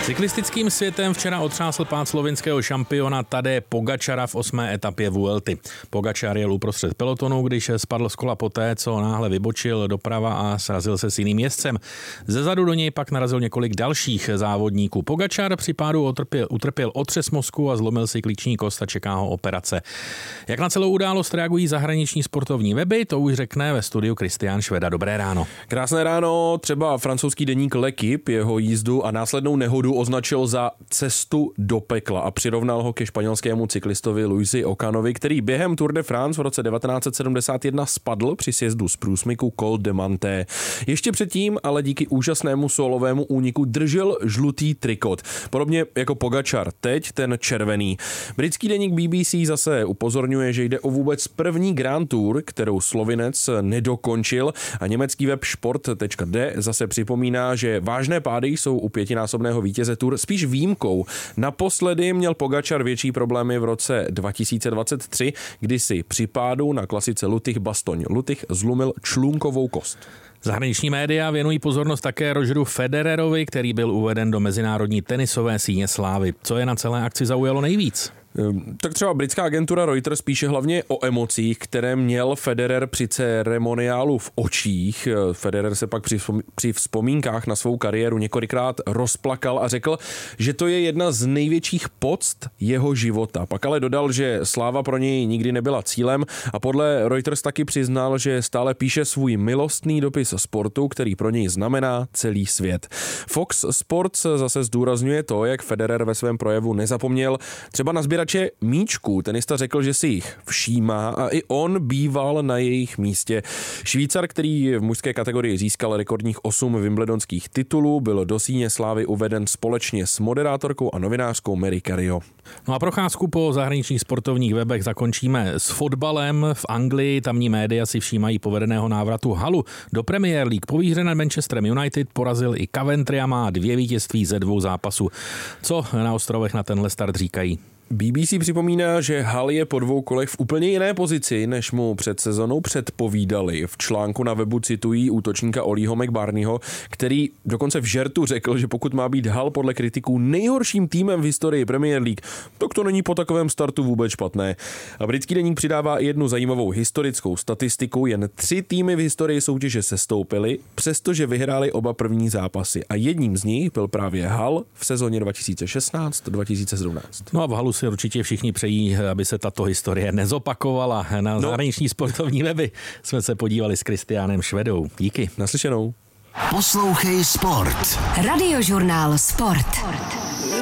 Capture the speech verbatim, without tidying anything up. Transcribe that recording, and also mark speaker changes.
Speaker 1: Cyklistickým světem včera otřásl pád slovinského šampiona Tadeje Pogačara v osmé etapě Vuelty. Pogačar jel uprostřed pelotonu, když spadl z kola poté, co náhle vybočil doprava a srazil se s jiným jezdcem. Zezadu do něj pak narazil několik dalších závodníků. Pogačar při pádu utrpěl, utrpěl otřes mozku a zlomil si klíční kost a čeká ho operace. Jak na celou událost reagují zahraniční sportovní weby, to už řekne ve studiu Kristián Šveda. Dobré ráno.
Speaker 2: Krásné ráno. Třeba francouzský deník L'Équipe jeho jízdu a následnou nehodu označil za cestu do pekla a přirovnal ho ke španělskému cyklistovi Luisi Ocanovi, který během Tour de France v roce devatenáct set sedmdesát jedna spadl při sjezdu z průsmyku Col de Manté. Ještě předtím ale díky úžasnému solovému úniku držel žlutý trikot. Podobně jako Pogačar, teď ten červený. Britský deník B B C zase upozorňuje, že jde o vůbec první Grand Tour, kterou Slovinec nedokončil, a německý web sport tečka de zase připomíná, že vážné pády jsou u pětinásobného vítěze Tour spíš výjimkou. Naposledy měl Pogačar větší problémy v roce dva tisíce dvacet tři, kdy si při pádu na klasice Lutych-Bastogne-Lutych zlomil člunkovou kost.
Speaker 1: Zahraniční média věnují pozornost také Rogeru Federerovi, který byl uveden do mezinárodní tenisové síně slávy. Co je na celé akci zaujalo nejvíc?
Speaker 2: Tak třeba britská agentura Reuters píše hlavně o emocích, které měl Federer při ceremoniálu v očích. Federer se pak při, při vzpomínkách na svou kariéru několikrát rozplakal a řekl, že to je jedna z největších poct jeho života. Pak ale dodal, že sláva pro něj nikdy nebyla cílem a podle Reuters taky přiznal, že stále píše svůj milostný dopis sportu, který pro něj znamená celý svět. Fox Sports zase zdůrazňuje to, jak Federer ve svém projevu nezapomněl třeba na sběrače míčků. Tenista řekl, že si jich všímá a i on býval na jejich místě. Švýcar, který v mužské kategorii získal rekordních osm wimbledonských titulů, byl do síně slávy uveden společně s moderátorkou a novinářkou Mary Cario.
Speaker 1: No a procházku po zahraničních sportovních webech zakončíme s fotbalem. V Anglii tamní média si všímají povedeného návratu Hullu do Premier League. Po výhře nad Manchesterem United porazil i Coventry a má dvě vítězství ze dvou zápasů. Co na ostrovech na tenhle start říkají?
Speaker 2: B B C připomíná, že Hull je po dvou kolech v úplně jiné pozici, než mu před sezonou předpovídali. V článku na webu citují útočníka Ollieho McBarneyho, který dokonce v žertu řekl, že pokud má být Hull podle kritiků nejhorším týmem v historii Premier League, tak to není po takovém startu vůbec špatné. A britský deník přidává jednu zajímavou historickou statistiku. Jen tři týmy v historii soutěže sestoupily, přestože vyhráli oba první zápasy. A jedním z nich byl právě Hull v sezóně dva tisíce šestnáct dva tisíce sedmnáct.
Speaker 1: No a v Hullu si určitě všichni přejí, aby se tato historie nezopakovala. Na no. zahraniční sportovní weby jsme se podívali s Kristiánem Švedou. Díky.
Speaker 2: Naslyšenou.
Speaker 3: Poslouchej sport. Radiožurnál Sport.